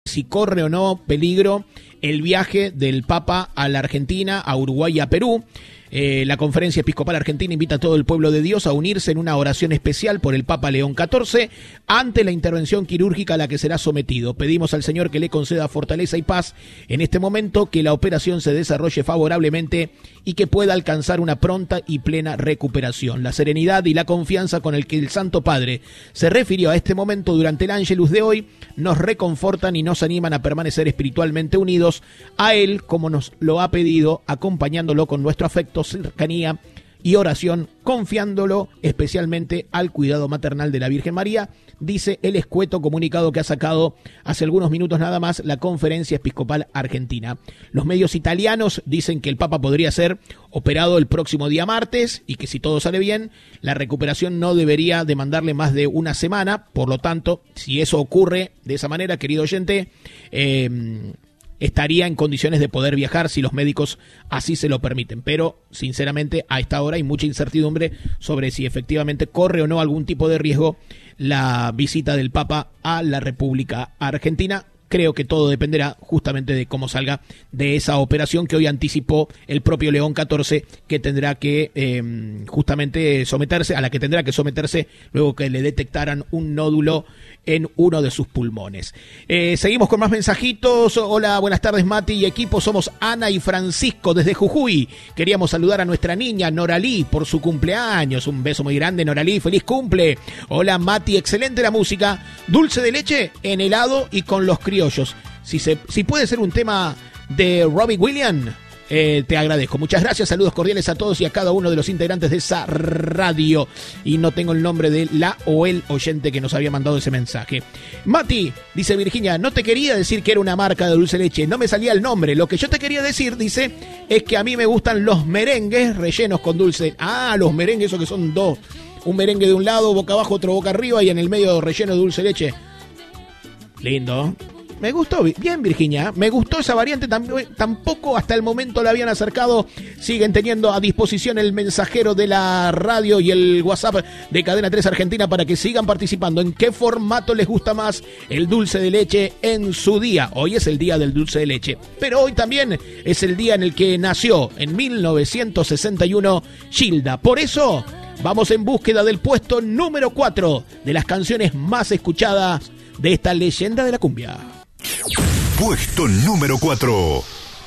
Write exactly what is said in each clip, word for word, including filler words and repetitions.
si corre o no peligro el viaje del Papa a la Argentina, a Uruguay y a Perú. Eh, la Conferencia Episcopal Argentina invita a todo el pueblo de Dios a unirse en una oración especial por el Papa León catorce ante la intervención quirúrgica a la que será sometido. Pedimos al Señor que le conceda fortaleza y paz en este momento, que la operación se desarrolle favorablemente y que pueda alcanzar una pronta y plena recuperación. La serenidad y la confianza con el que el Santo Padre se refirió a este momento durante el Ángelus de hoy nos reconfortan y nos animan a permanecer espiritualmente unidos a Él, como nos lo ha pedido, acompañándolo con nuestro afecto, cercanía y oración, confiándolo especialmente al cuidado maternal de la Virgen María, dice el escueto comunicado que ha sacado hace algunos minutos nada más la Conferencia Episcopal Argentina. Los medios italianos dicen que el Papa podría ser operado el próximo día martes y que si todo sale bien, la recuperación no debería demandarle más de una semana. Por lo tanto, si eso ocurre de esa manera, querido oyente, eh, estaría en condiciones de poder viajar si los médicos así se lo permiten. Pero, sinceramente, a esta hora hay mucha incertidumbre sobre si efectivamente corre o no algún tipo de riesgo la visita del Papa a la República Argentina. Creo que todo dependerá justamente de cómo salga de esa operación que hoy anticipó el propio León catorce, que tendrá que eh, justamente someterse, a la que tendrá que someterse luego que le detectaran un nódulo en uno de sus pulmones. Eh, seguimos con más mensajitos. Hola, buenas tardes Mati y equipo, somos Ana y Francisco desde Jujuy. Queríamos saludar a nuestra niña Noralí por su cumpleaños. Un beso muy grande Noralí, feliz cumple. Hola Mati, excelente la música, dulce de leche en helado y con los criollos. Si, se, si puede ser un tema de Robbie Williams, eh, te agradezco. Muchas gracias, saludos cordiales a todos y a cada uno de los integrantes de esa radio. Y no tengo el nombre de la o el oyente que nos había mandado ese mensaje. Mati, dice Virginia, no te quería decir que era una marca de dulce leche, no me salía el nombre. Lo que yo te quería decir, dice, es que a mí me gustan los merengues rellenos con dulce. Ah, los merengues, esos que son dos. Un merengue de un lado, boca abajo, otro boca arriba y en el medio relleno de dulce leche. Lindo. Me gustó, bien Virginia, me gustó esa variante, tampoco hasta el momento la habían acercado. Siguen teniendo a disposición el mensajero de la radio y el WhatsApp de Cadena tres Argentina para que sigan participando. ¿En qué formato les gusta más el dulce de leche en su día? Hoy es el día del dulce de leche, pero hoy también es el día en el que nació, en mil novecientos sesenta y uno, Gilda. Por eso vamos en búsqueda del puesto número cuatro de las canciones más escuchadas de esta leyenda de la cumbia. Puesto número cuatro.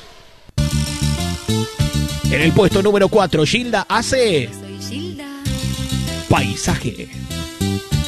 En el puesto número cuatro, Gilda hace Soy Gilda. Paisaje.